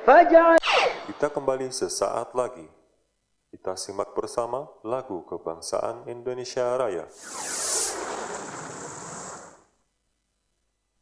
فاجعل. Kita kembali sesaat lagi. Kita simak bersama lagu kebangsaan Indonesia Raya.